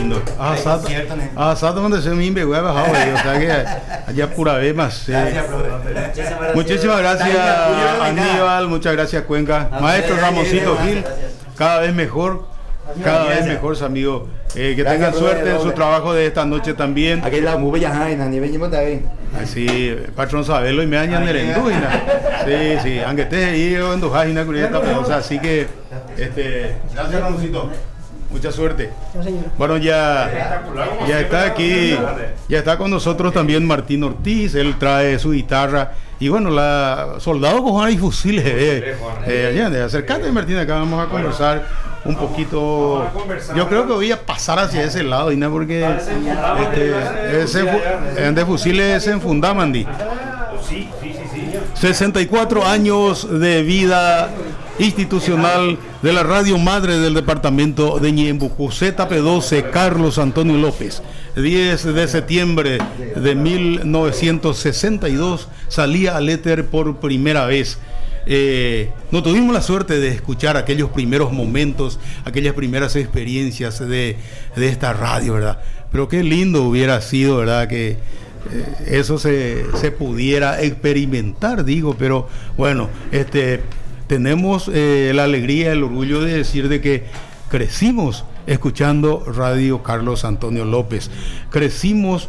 lindo. Asado donde se me inve, o sea que allá pura vez más. Muchísimas gracias, Aníbal, muchas gracias, Cuenca. Maestro Ramoncito Gil, cada vez mejor, amigo. Que tengan suerte en su trabajo de esta noche también. Aquí la muy bella jaina, ni venimos también. Así, patrón Sabelo y me dañan nerendúina. Sí, aunque esté ahí en tu jaina, así que, gracias, Ramoncito. Mucha suerte. Bueno, ya está aquí, ya está con nosotros también Martín Ortiz, él trae su guitarra. Y bueno, soldado con armas y fusiles. Acércate, Martín, acá vamos a conversar un poquito. Yo creo que voy a pasar hacia ese lado, Ina, porque de fusiles se enfundaman. 64 años de vida institucional de la radio madre del departamento de Ñembucú, ZP12, Carlos Antonio López. 10 de septiembre de 1962 salía al éter por primera vez. No tuvimos la suerte de escuchar aquellos primeros momentos, aquellas primeras experiencias de esta radio, ¿verdad? Pero qué lindo hubiera sido, ¿verdad? Que eso se pudiera experimentar, digo, pero bueno, tenemos la alegría, el orgullo de decir de que crecimos escuchando Radio Carlos Antonio López, crecimos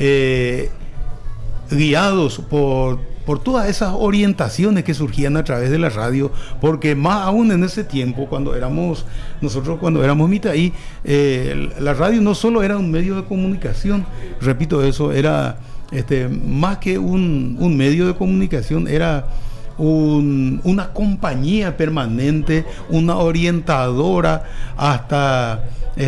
guiados por todas esas orientaciones que surgían a través de la radio, porque más aún en ese tiempo, cuando éramos mitaí, la radio no solo era un medio de comunicación, repito eso, era más que un medio de comunicación, era una compañía permanente, una orientadora hasta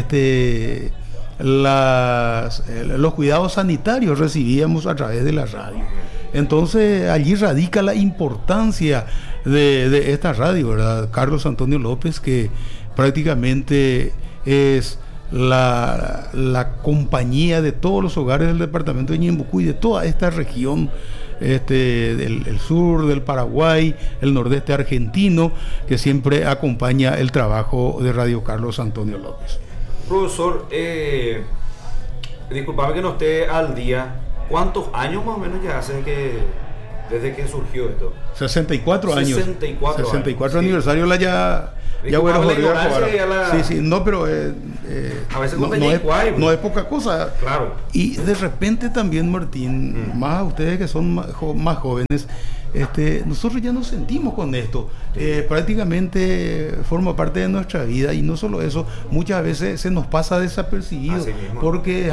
los cuidados sanitarios recibíamos a través de la radio. Entonces allí radica la importancia de esta radio, ¿verdad? Carlos Antonio López, que prácticamente es la compañía de todos los hogares del departamento de Ñembucú y de toda esta región, el sur del Paraguay, el nordeste argentino, que siempre acompaña el trabajo de Radio Carlos Antonio López. Profesor, disculpame que no esté al día. ¿Cuántos años más o menos ya hace desde que surgió esto? 64 años. 64 aniversario ya bueno, sí, no, pero a veces no es poca cosa. Claro. Y de repente también, Martín, más a ustedes que son más jóvenes, nosotros ya nos sentimos con esto. Prácticamente forma parte de nuestra vida, y no solo eso, muchas veces se nos pasa desapercibido, porque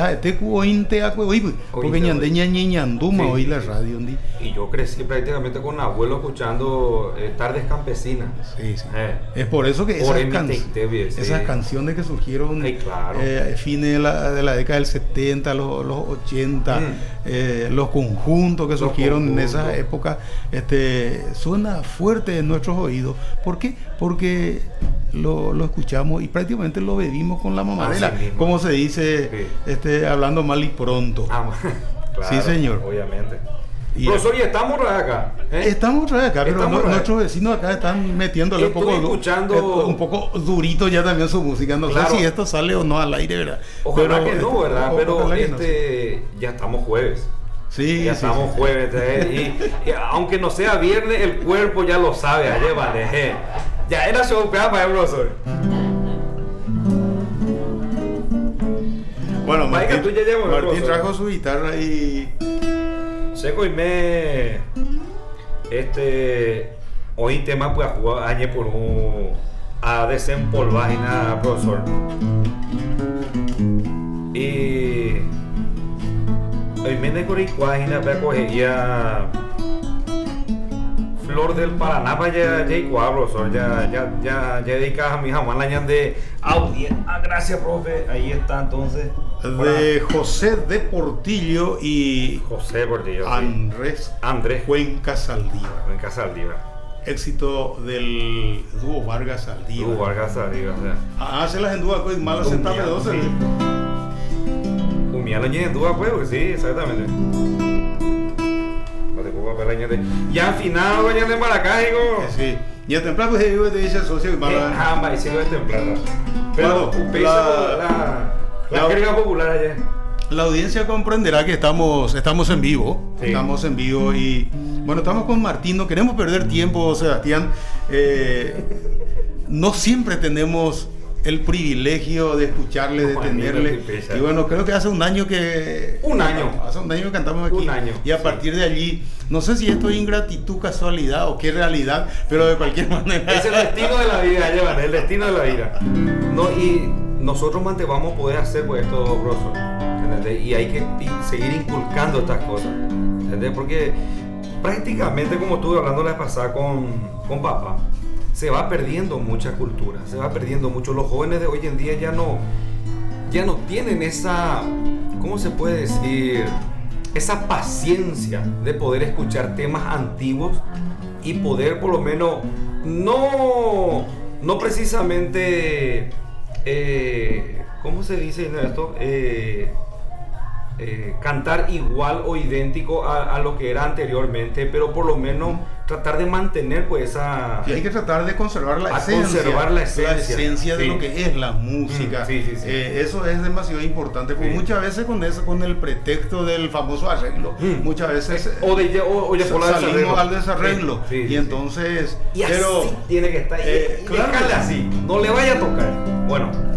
oí la radio. Y yo crecí prácticamente con abuelo escuchando Tardes Campesinas. Sí. Es por eso que esas canciones que surgieron fines de la década del 70, los 80, los conjuntos que surgieron en esa época, suena fuerte en nuestros oídos. ¿Por qué? Porque lo escuchamos y prácticamente lo bebimos con la mamadera, como se dice, hablando mal y pronto. Claro, sí, señor. Obviamente. Profesor, ¿y estamos acá? Estamos acá, pero nuestros vecinos acá están metiéndole un poco durito ya también su música. No sé si esto sale o no al aire, ¿verdad? Ojalá que no, ¿verdad? Pero ya estamos jueves. Sí, ya estamos jueves, y aunque no sea viernes, el cuerpo ya lo sabe, ya era show para el profesor. Bueno, Martín trajo su guitarra y seco y hoy tema pues a jugar añe por a desempolvar y nada, profesor. Y hoy me de Coricuágina para coger ya Flor del Paraná para ya profesor, ya dedicas a mi jamás la ñan de audiencia. Gracias, profe. Ahí está entonces. De José de Portillo y Andrés Cuenca Saldívar. Éxito del dúo Vargas Saldívar. Hacelas en dúo con malas sentadas de 12. Umía la ñe en dúo, pues sí, exactamente. Ya al final voy a de Maracaibo. Sí. Y el templado se dice socio y mala. Jamás se lo de templado. Pero La crítica popular ayer. La audiencia comprenderá que estamos en vivo, Sí. estamos en vivo y bueno, estamos con Martín, no queremos perder tiempo, Sebastián. No siempre tenemos el privilegio de escucharle, de tenerle. Y bueno, creo que hace un año que... Hace un año que cantamos aquí. Un año. Y a partir de allí, no sé si esto es ingratitud, casualidad o qué realidad, pero de cualquier manera... Es el destino de la vida, llevan, el destino de la vida. No, y nosotros vamos a poder hacer pues esto, grosso, ¿entendés? Y hay que seguir inculcando estas cosas, ¿entendés? Porque prácticamente, como estuve hablando la vez pasada con papá, se va perdiendo mucha cultura, se va perdiendo mucho. Los jóvenes de hoy en día ya no tienen esa, ¿cómo se puede decir? Esa paciencia de poder escuchar temas antiguos y poder por lo menos no precisamente ¿cómo se dice esto? Cantar igual o idéntico a lo que era anteriormente, pero por lo menos tratar de mantener pues esa... Y hay que tratar de conservar la esencia de sí. lo que es la música. Sí. Eso es demasiado importante, porque Sí. muchas veces con el pretexto del famoso arreglo, muchas veces salimos al desarreglo. Sí. Y entonces... Y pero, así tiene que estar. Claro, dejarle así, no le vaya a tocar. Bueno,